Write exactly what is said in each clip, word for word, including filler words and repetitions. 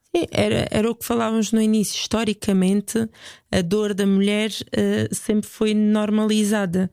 Era, era o que falávamos no início. Historicamente, a dor da mulher uh, sempre foi normalizada.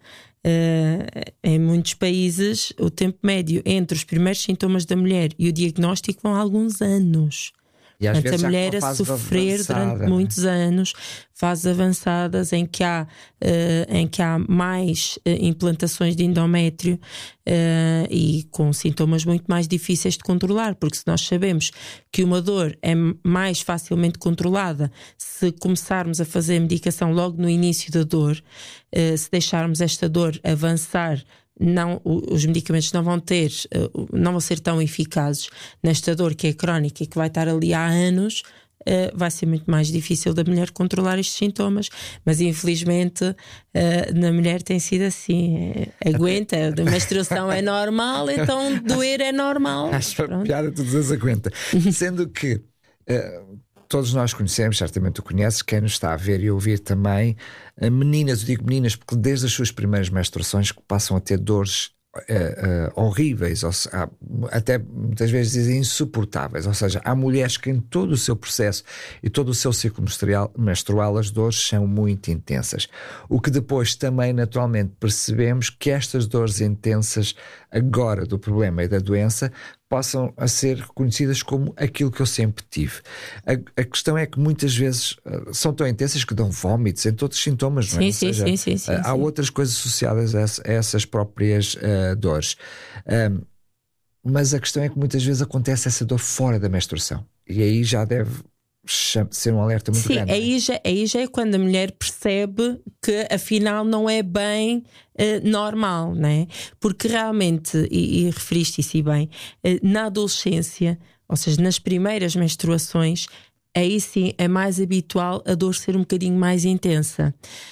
Uh, em muitos países, o tempo médio entre os primeiros sintomas da mulher e o diagnóstico vão alguns anos. E às Portanto, vezes a mulher a sofrer avançada, durante né? muitos anos, fases avançadas em que há, uh, em que há mais uh, implantações de endométrio uh, e com sintomas muito mais difíceis de controlar, porque se nós sabemos que uma dor é mais facilmente controlada se começarmos a fazer medicação logo no início da dor, uh, se deixarmos esta dor avançar, não, os medicamentos não vão ter, não vão ser tão eficazes nesta dor que é crónica e que vai estar ali há anos. Vai ser muito mais difícil da mulher controlar estes sintomas, mas infelizmente na mulher tem sido assim. Aguenta, a menstruação é normal, então doer é normal. Acho a piada tu dizes aguenta. Sendo que uh, todos nós conhecemos, certamente tu conheces, quem nos está a ver e ouvir também, meninas, eu digo meninas porque desde as suas primeiras menstruações que passam a ter dores Uh, uh, horríveis, ou se, há, até muitas vezes dizem insuportáveis. Ou seja, há mulheres que em todo o seu processo e todo o seu ciclo menstrual, menstrual as dores são muito intensas, o que depois também naturalmente percebemos que estas dores intensas agora do problema e da doença possam a ser reconhecidas como aquilo que eu sempre tive. A, a questão é que muitas vezes uh, são tão intensas que dão vómitos, entre outros sintomas, não é? Sim, Ou sim, seja, sim, sim, sim, uh, há sim. outras coisas associadas a, a essas próprias uh, dores. Um, mas a questão é que muitas vezes acontece essa dor fora da menstruação. E aí já deve ser um alerta muito Sim, grande. Aí já, aí já é quando a mulher percebe que afinal não é bem uh, normal, não é? Porque realmente, e, e referiste isso bem, uh, na adolescência, ou seja, nas primeiras menstruações, aí sim é mais habitual a dor ser um bocadinho mais intensa.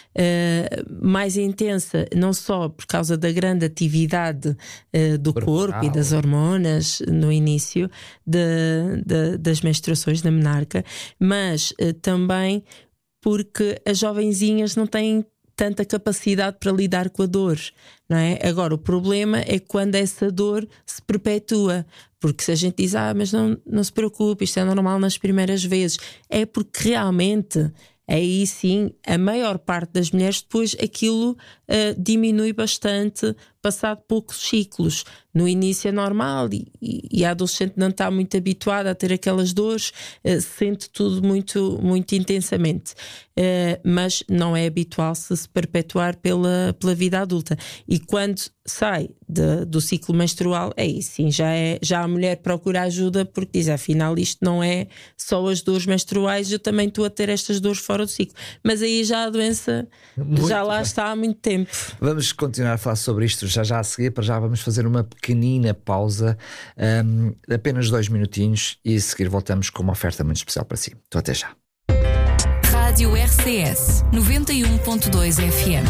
Uh, mais intensa não só por causa da grande atividade uh, do Hormonal. corpo e das hormonas no início de, de, das menstruações da menarca, mas uh, também porque as jovenzinhas não têm tanta capacidade para lidar com a dor, não é? Agora, o problema é quando essa dor se perpetua, porque se a gente diz, ah, mas não, não se preocupe, isto é normal nas primeiras vezes, é porque realmente aí sim a maior parte das mulheres depois aquilo uh, diminui bastante passado poucos ciclos. No início é normal e, e, e a adolescente não está muito habituada a ter aquelas dores, uh, sente tudo muito, muito intensamente, uh, mas não é habitual se, se perpetuar pela, pela vida adulta. E quando sai de, do ciclo menstrual, aí sim já, é, já a mulher procura ajuda porque diz, afinal isto não é só as dores menstruais, eu também estou a ter estas dores fora do ciclo. Mas aí já a doença Muito já lá bem. está há muito tempo. Vamos continuar a falar sobre isto já já a seguir. Para já vamos fazer uma pequenina pausa, um, apenas dois minutinhos, e a seguir voltamos com uma oferta muito especial para si. Então até já. Rádio R C S noventa e um ponto dois F M.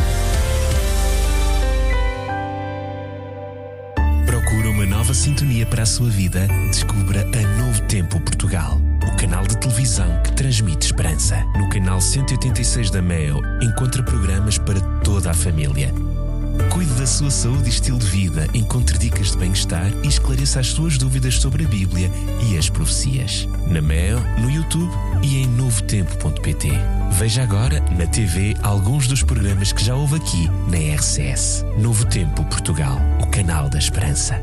Procura uma nova sintonia para a sua vida? Descubra a Novo Tempo Portugal, o canal de televisão que transmite esperança. No canal cento e oitenta e seis da Meo, encontra programas para toda a família. Cuide da sua saúde e estilo de vida, encontre dicas de bem-estar e esclareça as suas dúvidas sobre a Bíblia e as profecias. Na Meo, no YouTube e em novo tempo ponto pt. Veja agora na T V alguns dos programas que já houve aqui na R C S. Novo Tempo Portugal, o canal da esperança.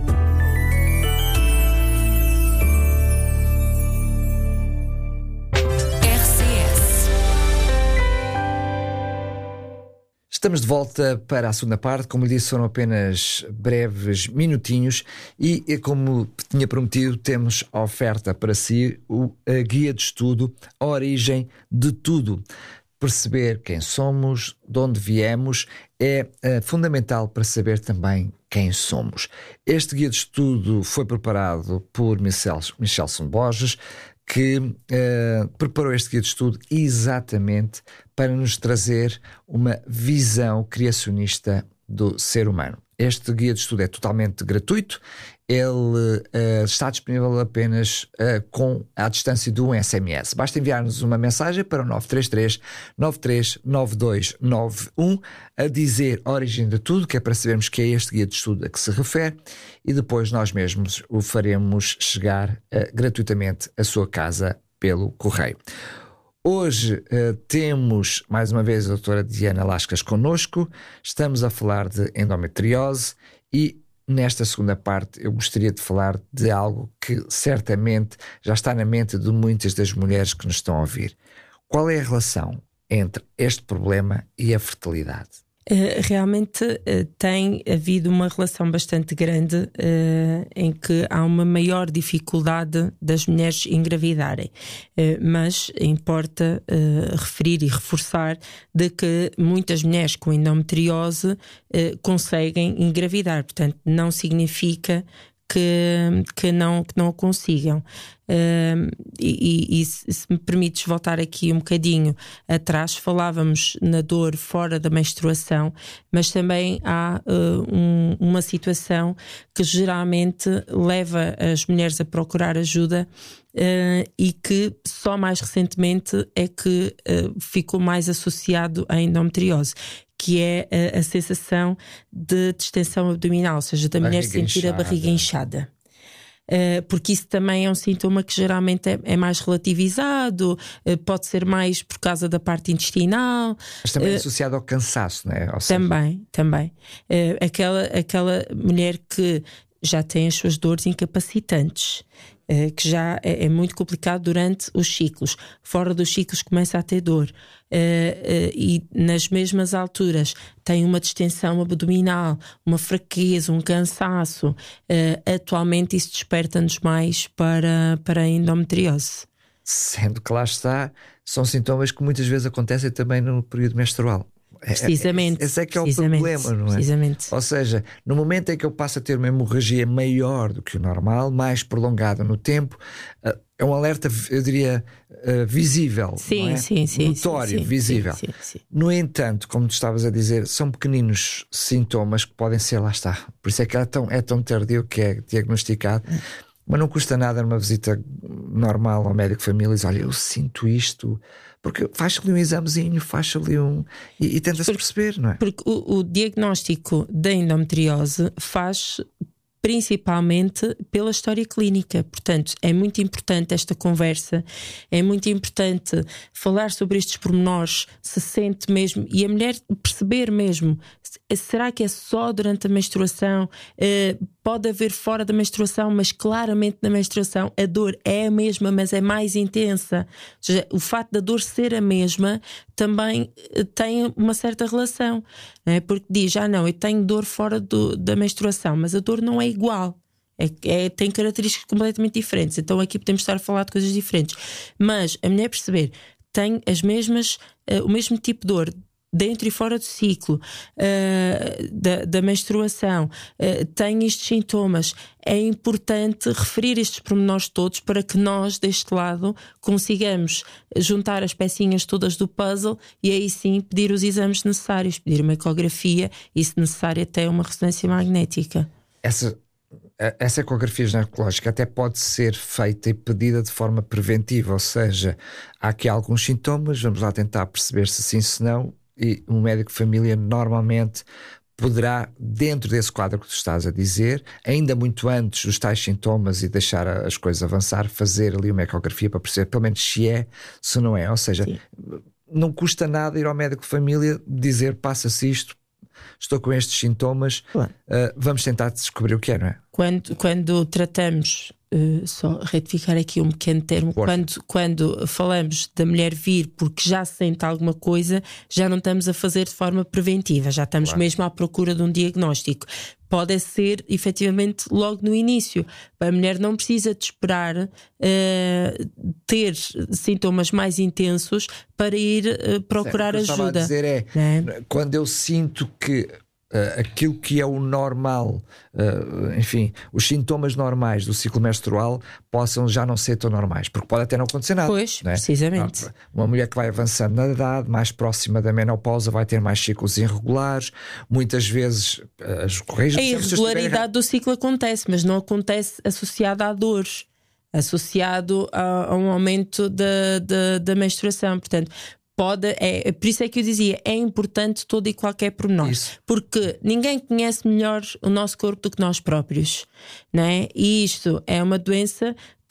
Estamos de volta para a segunda parte. Como lhe disse, foram apenas breves minutinhos e, e como tinha prometido, temos a oferta para si, o, a guia de estudo, a origem de tudo. Perceber quem somos, de onde viemos, é uh, fundamental para saber também quem somos. Este guia de estudo foi preparado por Michel, Michelson Borges, que uh, preparou este guia de estudo exatamente para nos trazer uma visão criacionista do ser humano. Este guia de estudo é totalmente gratuito, ele uh, está disponível apenas uh, com a distância de um S M S. Basta enviar-nos uma mensagem para o nove três três, nove três nove dois nove um a dizer a origem de tudo, que é para sabermos que é este guia de estudo a que se refere, e depois nós mesmos o faremos chegar uh, gratuitamente à sua casa pelo correio. Hoje uh, temos mais uma vez a doutora Diana Lascas connosco, estamos a falar de endometriose e nesta segunda parte eu gostaria de falar de algo que certamente já está na mente de muitas das mulheres que nos estão a ouvir. Qual é a relação entre este problema e a fertilidade? Uh, realmente uh, tem havido uma relação bastante grande uh, em que há uma maior dificuldade das mulheres engravidarem, uh, mas importa uh, referir e reforçar de que muitas mulheres com endometriose uh, conseguem engravidar, portanto não significa que, que, não, que não o consigam. Uh, e, e, e se, se me permites voltar aqui um bocadinho atrás, falávamos na dor fora da menstruação, mas também há uh, um, uma situação que geralmente leva as mulheres a procurar ajuda uh, e que só mais recentemente é que uh, ficou mais associado à endometriose, que é a, a sensação de distensão abdominal, ou seja, da mulher sentir inchada. A barriga inchada. Uh, porque isso também é um sintoma que geralmente é, é mais relativizado, uh, pode ser mais por causa da parte intestinal. Mas também é uh, associado ao cansaço, não é? Ou seja... Também, também. Uh, aquela, aquela mulher que já tem as suas dores incapacitantes, uh, que já é, é muito complicado durante os ciclos. Fora dos ciclos começa a ter dor. Uh, uh, e nas mesmas alturas tem uma distensão abdominal, uma fraqueza, um cansaço. Uh, atualmente isso desperta-nos mais para, para a endometriose. Sendo que lá está, são sintomas que muitas vezes acontecem também no período menstrual. Precisamente. Esse é que é o precisamente, problema, não é? Precisamente. Ou seja, no momento em que eu passo a ter uma hemorragia maior do que o normal, mais prolongada no tempo, é um alerta, eu diria, visível. Sim, não é? sim, sim. Notório, sim, visível. Sim, sim, sim. No entanto, como tu estavas a dizer, são pequeninos sintomas que podem ser, lá está. Por isso é que é tão, é tão tardio que é diagnosticado. Hum. Mas não custa nada numa visita normal ao médico de família dizer, olha, eu sinto isto, porque faz ali um examezinho, faz ali um... E, e tenta-se perceber, não é? Porque o, o diagnóstico da endometriose faz principalmente pela história clínica. Portanto, é muito importante esta conversa, é muito importante falar sobre estes pormenores, se sente mesmo, e a mulher perceber mesmo, será que é só durante a menstruação? Uh, pode haver fora da menstruação, mas claramente na menstruação a dor é a mesma, mas é mais intensa. Ou seja, o facto da dor ser a mesma também tem uma certa relação, não é? Porque diz, ah não, eu tenho dor fora do, da menstruação, mas a dor não é igual. É, é, tem características completamente diferentes. Então aqui podemos estar a falar de coisas diferentes. Mas a mulher perceber, tem as mesmas, uh, o mesmo tipo de dor dentro e fora do ciclo, uh, da, da menstruação, uh, tem estes sintomas. É importante referir estes pormenores todos para que nós, deste lado, consigamos juntar as pecinhas todas do puzzle e aí sim pedir os exames necessários, pedir uma ecografia e, se necessário, até uma ressonância magnética. Essa, essa ecografia ginecológica até pode ser feita e pedida de forma preventiva, ou seja, há aqui alguns sintomas, vamos lá tentar perceber se sim, se não. E um médico de família normalmente poderá, dentro desse quadro que tu estás a dizer, ainda muito antes dos tais sintomas e deixar as coisas avançar, fazer ali uma ecografia para perceber pelo menos se é, se não é. Ou seja, sim, não custa nada ir ao médico de família dizer, passa-se isto, estou com estes sintomas, uh, vamos tentar descobrir o que é, não é? Quando, quando tratamos, uh, só retificar aqui um pequeno termo, quando, quando falamos da mulher vir porque já sente alguma coisa, já não estamos a fazer de forma preventiva, já estamos claro. mesmo à procura de um diagnóstico. Pode ser efetivamente logo no início. A mulher não precisa de esperar uh, ter sintomas mais intensos para ir uh, procurar certo, ajuda. O que eu estava a dizer é, é, quando eu sinto que Uh, aquilo que é o normal, uh, enfim, os sintomas normais do ciclo menstrual possam já não ser tão normais, porque pode até não acontecer nada. Pois, não é? precisamente. Uma mulher que vai avançando na idade, mais próxima da menopausa, vai ter mais ciclos irregulares, muitas vezes uh, as correias... A irregularidade estiver... do ciclo acontece, mas não acontece associada a dores, associado a, a um aumento da, da, da menstruação, portanto... Pode, é, por isso é que eu dizia, é importante todo e qualquer pormenor, isso. Porque ninguém conhece melhor o nosso corpo do que nós próprios, não é? E isto é uma doença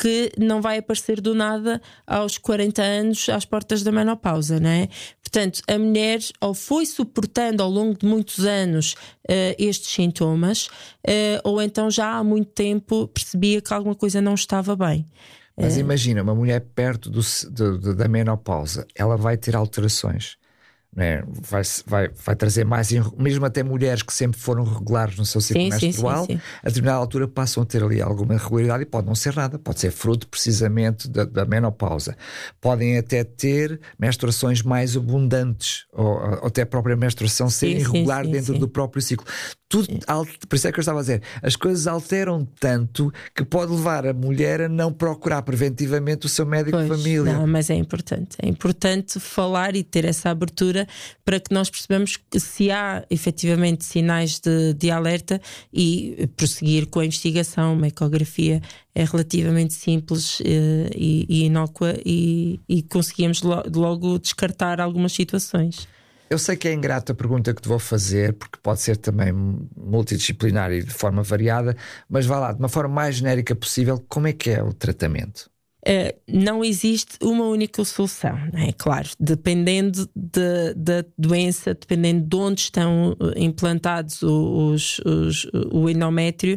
que não vai aparecer do nada aos quarenta anos às portas da menopausa, não é? Portanto, a mulher ou foi suportando ao longo de muitos anos uh, estes sintomas, uh, ou então já há muito tempo percebia que alguma coisa não estava bem. Mas imagina, uma mulher perto do, do, da menopausa, ela vai ter alterações. Né? Vai, vai, vai trazer mais, mesmo até mulheres que sempre foram regulares no seu ciclo sim, menstrual, sim, sim, sim. a determinada altura passam a ter ali alguma irregularidade e pode não ser nada, pode ser fruto precisamente da, da menopausa. Podem até ter menstruações mais abundantes, ou, ou até a própria menstruação ser sim, irregular sim, sim, dentro sim. do próprio ciclo. Tudo, por isso é que eu estava a dizer, as coisas alteram tanto que pode levar a mulher a não procurar preventivamente o seu médico pois, de família. Não, mas é importante, é importante falar e ter essa abertura para que nós percebamos que se há efetivamente sinais de, de alerta e prosseguir com a investigação. Uma ecografia é relativamente simples e, e inócua e, e conseguimos lo, logo descartar algumas situações. Eu sei que é ingrata a pergunta que te vou fazer, porque pode ser também multidisciplinar e de forma variada, mas vá lá, de uma forma mais genérica possível, como é que é o tratamento? Uh, não existe uma única solução, é claro, dependendo de, da doença, dependendo de onde estão implantados os, os, o endométrio,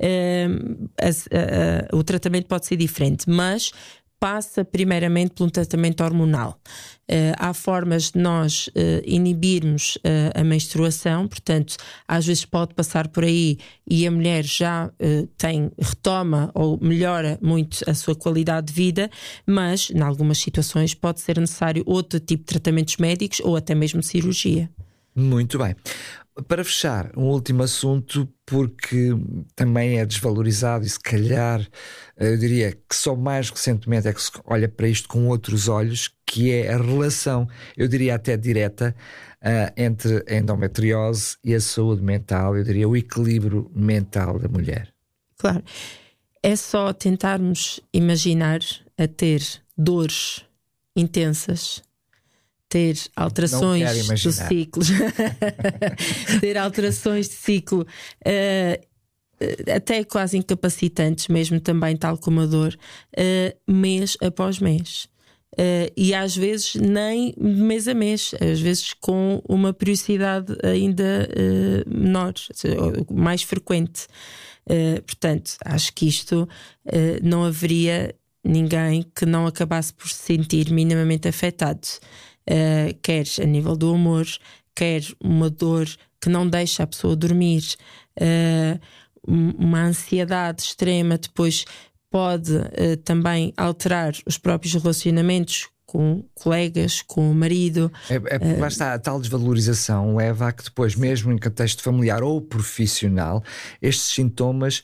uh, a, a, a, o tratamento pode ser diferente, mas passa primeiramente por um tratamento hormonal. Uh, há formas de nós uh, inibirmos uh, a menstruação, portanto, às vezes pode passar por aí e a mulher já uh, tem, retoma ou melhora muito a sua qualidade de vida, mas em algumas situações pode ser necessário outro tipo de tratamentos médicos ou até mesmo cirurgia. Muito bem. Para fechar, um último assunto, porque também é desvalorizado e se calhar eu diria que só mais recentemente é que se olha para isto com outros olhos, que é a relação, eu diria até direta, uh, entre a endometriose e a saúde mental, eu diria o equilíbrio mental da mulher. Claro, é só tentarmos imaginar a ter dores intensas, ter alterações de ciclos, ter alterações de ciclo, uh, até quase incapacitantes, mesmo também, tal como a dor, uh, mês após mês. Uh, e às vezes nem mês a mês, às vezes com uma periodicidade ainda uh, menor, mais frequente. Uh, portanto, acho que isto uh, não haveria ninguém que não acabasse por se sentir minimamente afetado. Uh, quer a nível do humor, quer uma dor que não deixa a pessoa dormir, uh, uma ansiedade extrema, depois pode uh, também alterar os próprios relacionamentos com colegas, com o marido. É, é, lá está, a tal desvalorização leva a que depois, mesmo em contexto familiar ou profissional, estes sintomas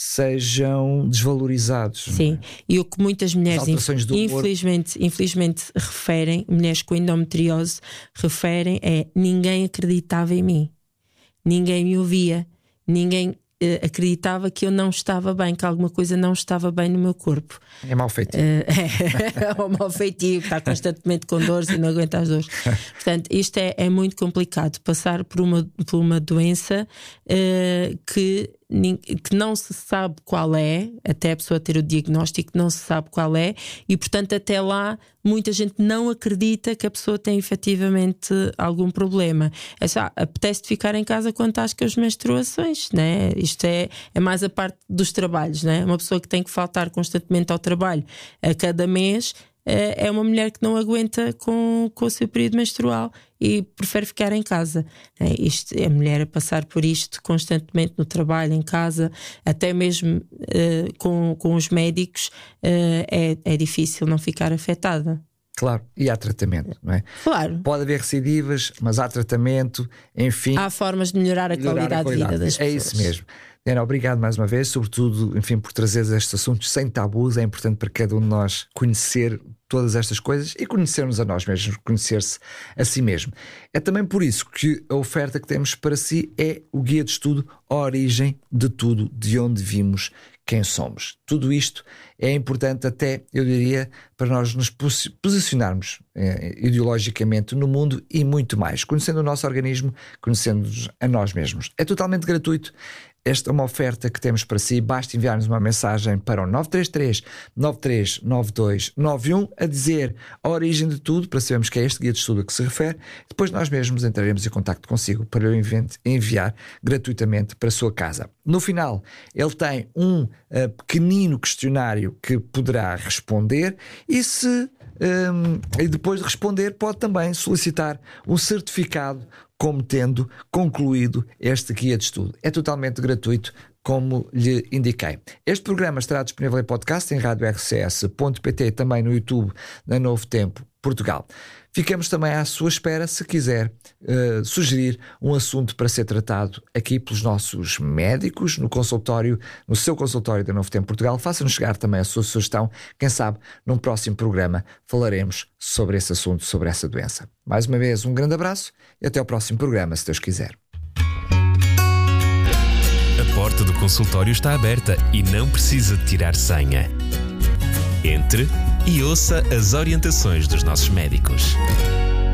sejam desvalorizados. Sim, é? E o que muitas mulheres infelizmente, infelizmente referem, mulheres com endometriose referem é: ninguém acreditava em mim, ninguém me ouvia, ninguém uh, acreditava que eu não estava bem, que alguma coisa não estava bem no meu corpo. É mau feitio. Uh, é, é um mau feitio, que está constantemente com dores e não aguenta as dores. Portanto, isto é, é muito complicado, passar por uma, por uma doença uh, que que não se sabe qual é, até a pessoa ter o diagnóstico, não se sabe qual é, e portanto até lá muita gente não acredita que a pessoa tem efetivamente algum problema. É só, apetece ficar em casa quando estás com as menstruações, né? Isto é, é mais a parte dos trabalhos, né? Uma pessoa que tem que faltar constantemente ao trabalho a cada mês é uma mulher que não aguenta com, com o seu período menstrual e prefere ficar em casa. É, isto, a mulher a passar por isto constantemente no trabalho, em casa, até mesmo uh, com, com os médicos, uh, é, é difícil não ficar afetada. Claro, e há tratamento, não é? Claro. Pode haver recidivas, mas há tratamento, enfim. Há formas de melhorar a, melhorar qualidade, a qualidade de vida das é pessoas. É isso mesmo. Diana, obrigado mais uma vez, sobretudo, enfim, por trazeres estes assuntos sem tabus. É importante para cada um de nós conhecer todas estas coisas e conhecer-nos a nós mesmos, conhecer-se a si mesmo. É também por isso que a oferta que temos para si é o guia de estudo A Origem de Tudo, de onde vimos, quem somos. Tudo isto é importante até, eu diria, para nós nos posicionarmos eh, ideologicamente no mundo e muito mais, conhecendo o nosso organismo, conhecendo-nos a nós mesmos. É totalmente gratuito, esta é uma oferta que temos para si. Basta enviar-nos uma mensagem para o nove três três, nove três nove dois nove um a dizer a origem de tudo, para sabermos que é este guia de estudo a que se refere. Depois nós mesmos entraremos em contacto consigo para eu enviar gratuitamente para a sua casa. No final, ele tem um uh, pequenino questionário que poderá responder e se um, e depois de responder pode também solicitar um certificado como tendo concluído este guia de estudo. É totalmente gratuito, como lhe indiquei. Este programa estará disponível em podcast em rádio r c s ponto p t e também no YouTube da Novo Tempo Portugal. Ficamos também à sua espera se quiser uh, sugerir um assunto para ser tratado aqui pelos nossos médicos no consultório, no seu consultório da Novo Tempo Portugal. Faça-nos chegar também a sua sugestão. Quem sabe num próximo programa falaremos sobre esse assunto, sobre essa doença. Mais uma vez, um grande abraço e até ao próximo programa, se Deus quiser. A porta do consultório está aberta e não precisa de tirar senha. Entre e ouça as orientações dos nossos médicos.